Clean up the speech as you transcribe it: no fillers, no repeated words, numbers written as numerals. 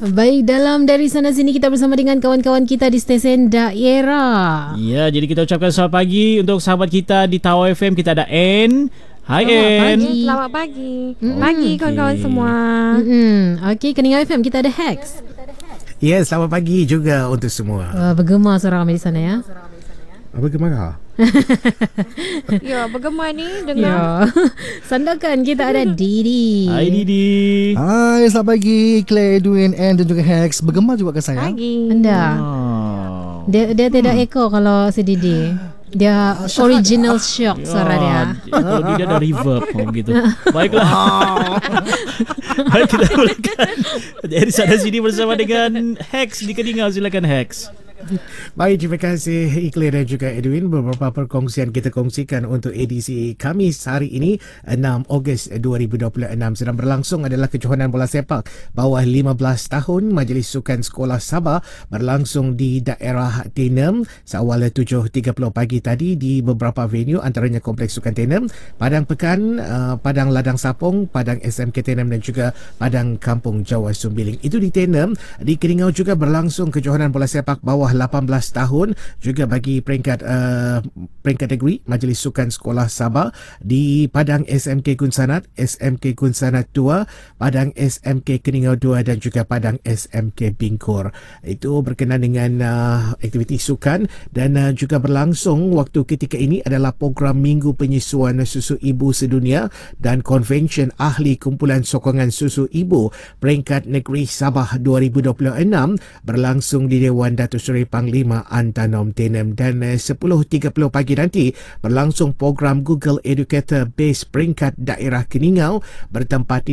Baik, dari sana sini kita bersama dengan kawan-kawan kita di stesen daerah. Ya, jadi kita ucapkan selamat pagi untuk sahabat kita di Tawau FM. Kita ada N. Hai N. Selamat pagi. Pagi kawan-kawan semua. Okey, Keningau FM kita ada Hex. Ya, selamat pagi juga untuk semua. Bergema suara kami di sana ya. Apa gemarah? Ya, bergema ni dengar. Ya. Sandakan kita ada Didi. Hai Didi. Hai, selamat pagi Claire, Edwin, and dan juga Hex. Bergema juga ke saya? Pagi. Anda. Oh. Dia tidak echo kalau si Didi. Dia original shock suara dia. Kalau dia ada reverb begitu. Baiklah. Baik, kita mulakan. Dari sana sini bersama dengan Hex di Keningau. Silakan Hex. Baik, terima kasih Iqlir dan juga Edwin. Beberapa perkongsian kita kongsikan untuk edisi Khamis hari ini 6 Ogos 2026. Sedang berlangsung adalah kejohanan bola sepak bawah 15 tahun Majlis Sukan Sekolah Sabah berlangsung di daerah Tenem seawal 7.30 pagi tadi di beberapa venue, antaranya Kompleks Sukan Tenem, Padang Pekan, Padang Ladang Sapong, Padang SMK Tenem dan juga Padang Kampung Jawa Sumbiling. Itu di Tenem. Di Keningau juga berlangsung kejohanan bola sepak bawah 18 tahun juga bagi peringkat negeri Majlis Sukan Sekolah Sabah di Padang SMK Kunsanat, SMK Kunsanat 2, Padang SMK Keningau 2 dan juga Padang SMK Bingkor. Itu berkenaan dengan aktiviti sukan dan juga berlangsung waktu ketika ini adalah program Minggu Penyusuan Susu Ibu Sedunia dan Konvensyen Ahli Kumpulan Sokongan Susu Ibu Peringkat Negeri Sabah 2026 berlangsung di Dewan Datuk Seri Panglima Antanom Tenem dan 10.30 pagi nanti berlangsung program Google Educator Base Peringkat Daerah Keningau bertempat di